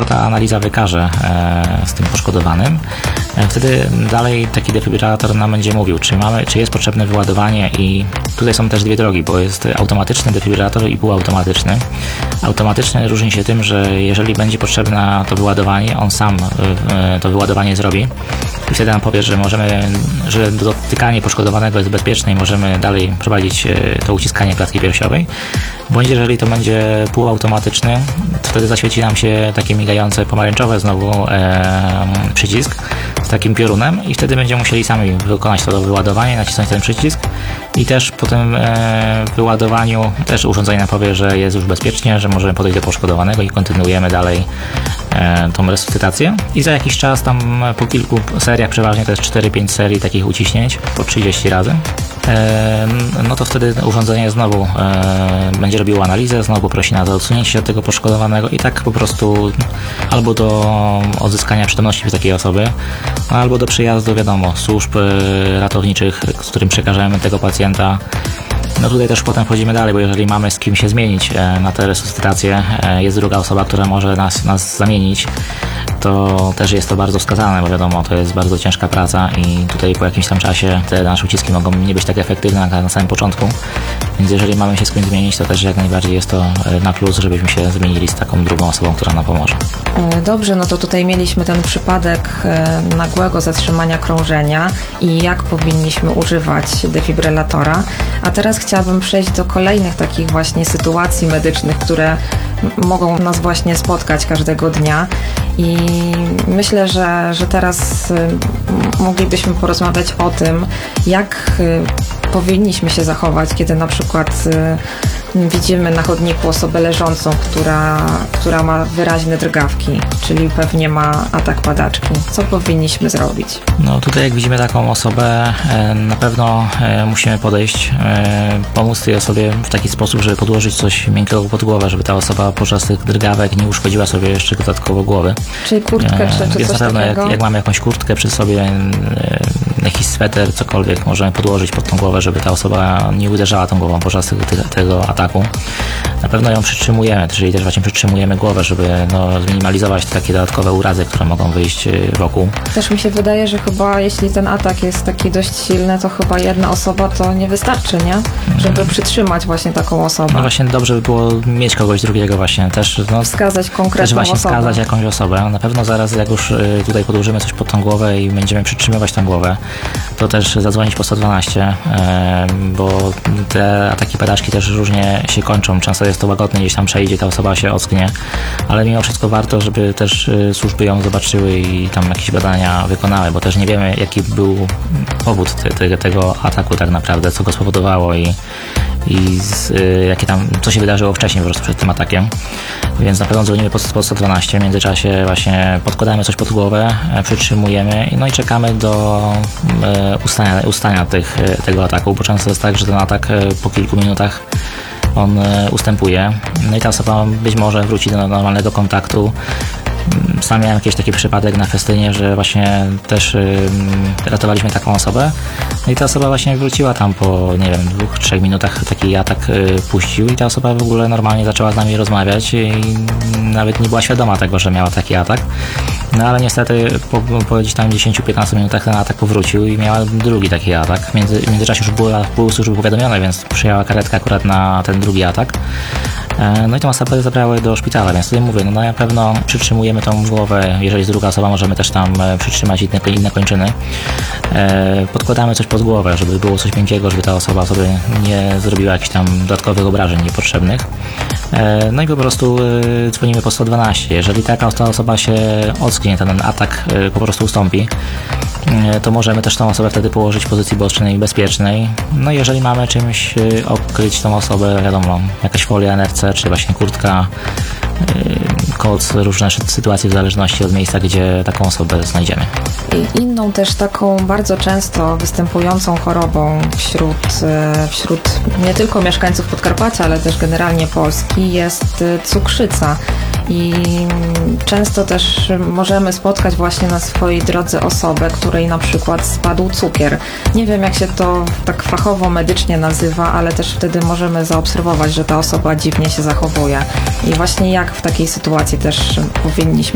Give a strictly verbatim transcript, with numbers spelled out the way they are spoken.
ta analiza wykaże z tym poszkodowanym, wtedy dalej taki defibrylator nam będzie mówił, czy mamy, czy jest potrzebne wyładowanie i tutaj są też dwie drogi, bo jest automatyczny defibrylator i półautomatyczny. Automatyczny różni się tym, że jeżeli będzie potrzebne to wyładowanie, on sam to wyładowanie zrobi i wtedy nam powie, że możemy, że dotykanie poszkodowanego jest bezpieczne i możemy dalej prowadzić to uciskanie klatki piersiowej. Bądź jeżeli to będzie półautomatyczny, to wtedy zaświeci nam się takie migające pomarańczowe znowu e, przycisk z takim piorunem i wtedy będziemy musieli sami wykonać to wyładowanie, nacisnąć ten przycisk i też po tym e, wyładowaniu też urządzenie nam powie, że jest już bezpiecznie, że możemy podejść do poszkodowanego i kontynuujemy dalej e, tą resuscytację. I za jakiś czas tam po kilku seriach, przeważnie to jest cztery pięć serii takich uciśnięć po trzydzieści razy, e, no to wtedy urządzenie znowu e, będzie robiło analizę, znowu prosi nas o odsunięcie się od tego poszkodowanego i tak po prostu albo do odzyskania przytomności takiej osoby, albo do przyjazdu, wiadomo, służb ratowniczych, z którym przekażemy tego pacjenta. No tutaj też potem wchodzimy dalej, bo jeżeli mamy z kim się zmienić na tę resuscytację, jest druga osoba, która może nas, nas zamienić, to też jest to bardzo wskazane, bo wiadomo, to jest bardzo ciężka praca i tutaj po jakimś tam czasie te nasze uciski mogą nie być tak efektywne jak na samym początku, więc jeżeli mamy się z kimś zmienić, to też jak najbardziej jest to na plus, żebyśmy się zmienili z taką drugą osobą, która nam pomoże. Dobrze, no to tutaj mieliśmy ten przypadek nagłego zatrzymania krążenia i jak powinniśmy używać defibrylatora, a teraz chciałabym przejść do kolejnych takich właśnie sytuacji medycznych, które mogą nas właśnie spotkać każdego dnia i myślę, że, że teraz moglibyśmy porozmawiać o tym, jak powinniśmy się zachować, kiedy na przykład widzimy na chodniku osobę leżącą, która, która ma wyraźne drgawki, czyli pewnie ma atak padaczki. Co powinniśmy zrobić? No tutaj jak widzimy taką osobę, na pewno musimy podejść, pomóc tej osobie w taki sposób, żeby podłożyć coś miękkiego pod głowę, żeby ta osoba podczas tych drgawek nie uszkodziła sobie jeszcze dodatkowo głowy. Czyli kurtkę czy, czy Więc coś na pewno takiego? Jak, jak mamy jakąś kurtkę przy sobie, jakiś sweter, cokolwiek możemy podłożyć pod tą głowę, żeby ta osoba nie uderzała tą głową podczas tego, tego ataku. Na pewno ją przytrzymujemy, czyli też właśnie przytrzymujemy głowę, żeby no, zminimalizować takie dodatkowe urazy, które mogą wyjść wokół. Też mi się wydaje, że chyba jeśli ten atak jest taki dość silny, to chyba jedna osoba to nie wystarczy, nie? Żeby przytrzymać właśnie taką osobę. No właśnie dobrze by było mieć kogoś drugiego właśnie, też no, wskazać konkretną też właśnie osobę. wskazać jakąś osobę. Na pewno zaraz jak już tutaj podłożymy coś pod tą głowę i będziemy przytrzymywać tą głowę, to też zadzwonić po sto dwanaście, bo te ataki padaczki też różnie się kończą. Często jest to łagodne, gdzieś tam przejdzie, ta osoba się ocknie, ale mimo wszystko warto, żeby też służby ją zobaczyły i tam jakieś badania wykonały, bo też nie wiemy, jaki był powód te, te, tego ataku tak naprawdę, co go spowodowało i, i z, jakie tam, co się wydarzyło wcześniej po prostu przed tym atakiem. Więc na pewno dzwonimy po, po sto dwanaście, w międzyczasie właśnie podkładamy coś pod głowę, przytrzymujemy, no i czekamy do e, ustania, ustania tych, tego ataku, bo często jest tak, że ten atak po kilku minutach on ustępuje, no i ta osoba być może wróci do normalnego kontaktu. Sam miałem jakiś taki przypadek na festynie, że właśnie też y, ratowaliśmy taką osobę, no i ta osoba właśnie wróciła tam po, nie wiem, dwóch, trzech minutach taki atak y, puścił i ta osoba w ogóle normalnie zaczęła z nami rozmawiać i nawet nie była świadoma tego, że miała taki atak. No ale niestety po, po gdzieś tam dziesięć do piętnastu minutach ten atak powrócił i miała drugi taki atak. W, między, w międzyczasie już była, były służby powiadomione, więc przyjęła karetka akurat na ten drugi atak. No i tą osobę zabrały do szpitala, więc tutaj mówię, no na pewno przytrzymujemy tą głowę, jeżeli jest druga osoba, możemy też tam przytrzymać inne, inne kończyny. Podkładamy coś pod głowę, żeby było coś miękkiego, żeby ta osoba sobie nie zrobiła jakichś tam dodatkowych obrażeń niepotrzebnych. No i po prostu dzwonimy po sto dwanaście. Jeżeli taka osoba się ocknie, ten atak po prostu ustąpi, to możemy też tą osobę wtedy położyć w pozycji bocznej i bezpiecznej. No i jeżeli mamy czymś okryć tą osobę, wiadomo, jakaś folia N F C, czy właśnie kurtka, koc, różne sytuacje w zależności od miejsca, gdzie taką osobę znajdziemy. I inną też taką bardzo często występującą chorobą wśród, wśród nie tylko mieszkańców Podkarpacia, ale też generalnie Polski jest cukrzyca. I często też możemy spotkać właśnie na swojej drodze osobę, której na przykład spadł cukier. Nie wiem, jak się to tak fachowo medycznie nazywa, ale też wtedy możemy zaobserwować, że ta osoba dziwnie się zachowuje. I właśnie jak w takiej sytuacji też powinniśmy